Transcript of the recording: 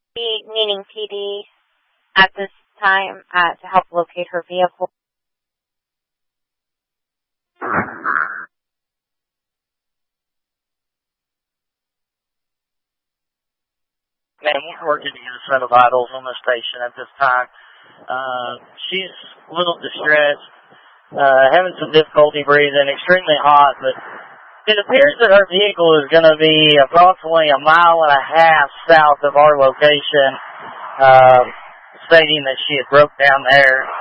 be needing PD at this time to help locate her vehicle. Man, we're working to get a set of vitals on the station at this time. She's a little distressed, having some difficulty breathing, extremely hot, but it appears that her vehicle is going to be approximately 1.5 miles south of our location, stating that she had broke down there.